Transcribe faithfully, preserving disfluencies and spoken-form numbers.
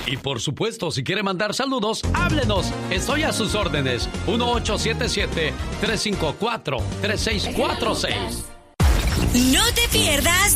Y por supuesto, si quiere mandar saludos, háblenos. Estoy a sus órdenes. uno ocho siete siete, tres cinco cuatro, tres seis cuatro seis. No te pierdas